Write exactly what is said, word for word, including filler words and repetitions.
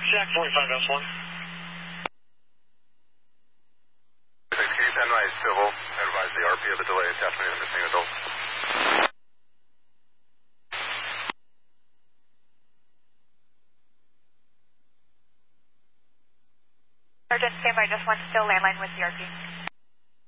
Jack forty-five S one. Excuse Enrise Civil. Advise the R P of a delay attachment of missing adult. Sergeant, stand by, just one still landline with the R P.